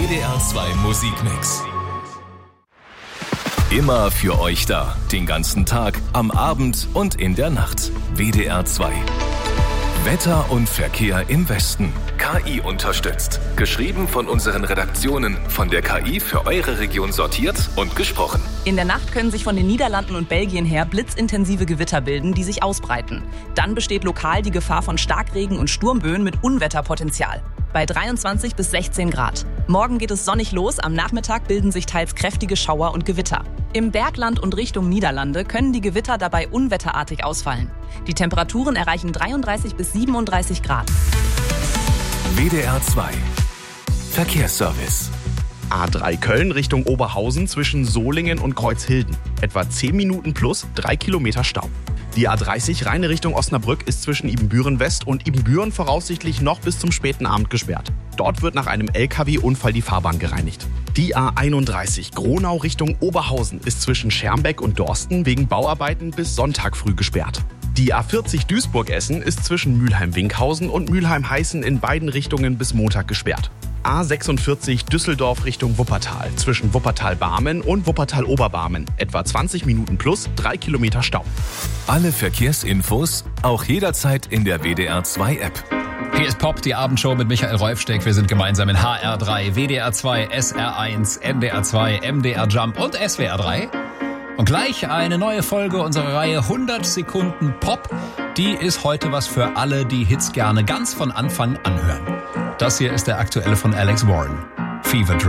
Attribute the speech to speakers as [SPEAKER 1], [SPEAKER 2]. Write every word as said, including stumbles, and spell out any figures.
[SPEAKER 1] W D R zwei Musikmix. Immer für euch da. Den ganzen Tag, am Abend und in der Nacht. W D R zwei. Wetter und Verkehr im Westen. K I unterstützt. Geschrieben von unseren Redaktionen. Von der K I für eure Region sortiert und gesprochen.
[SPEAKER 2] In der Nacht können sich von den Niederlanden und Belgien her blitzintensive Gewitter bilden, die sich ausbreiten. Dann besteht lokal die Gefahr von Starkregen und Sturmböen mit Unwetterpotenzial. Bei dreiundzwanzig bis sechzehn Grad. Morgen geht es sonnig los, am Nachmittag bilden sich teils kräftige Schauer und Gewitter. Im Bergland und Richtung Niederlande können die Gewitter dabei unwetterartig ausfallen. Die Temperaturen erreichen dreiunddreißig bis siebenunddreißig Grad.
[SPEAKER 1] W D R zwei. Verkehrsservice.
[SPEAKER 3] A drei Köln Richtung Oberhausen zwischen Solingen und Kreuzhilden. Etwa zehn Minuten plus drei Kilometer Stau. Die A dreißig Rheine Richtung Osnabrück ist zwischen Ibbenbüren West und Ibbenbüren voraussichtlich noch bis zum späten Abend gesperrt. Dort wird nach einem L K W-Unfall die Fahrbahn gereinigt. Die A einunddreißig Gronau Richtung Oberhausen ist zwischen Schermbeck und Dorsten wegen Bauarbeiten bis Sonntag früh gesperrt. Die A vierzig Duisburg-Essen ist zwischen Mülheim-Winkhausen und Mülheim-Heißen in beiden Richtungen bis Montag gesperrt. A sechsundvierzig Düsseldorf Richtung Wuppertal zwischen Wuppertal-Barmen und Wuppertal-Oberbarmen. Etwa zwanzig Minuten plus drei Kilometer Stau.
[SPEAKER 1] Alle Verkehrsinfos auch jederzeit in der W D R zwei App.
[SPEAKER 4] Hier ist Pop, die Abendshow mit Michael Reufsteck. Wir sind gemeinsam in H R drei, W D R zwei, S R eins, N D R zwei, M D R Jump und S W R drei. Und gleich eine neue Folge unserer Reihe hundert Sekunden Pop. Die ist heute was für alle, die Hits gerne ganz von Anfang anhören. Das hier ist der aktuelle von Alex Warren. Fever Dream.